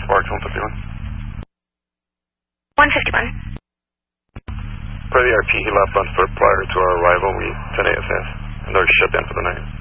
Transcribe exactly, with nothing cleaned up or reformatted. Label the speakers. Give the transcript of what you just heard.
Speaker 1: Sparks one fifty-one.
Speaker 2: one fifty-one.
Speaker 1: Per the R P, he left on foot prior to our arrival. We ten A S S, and they're shut in for the night.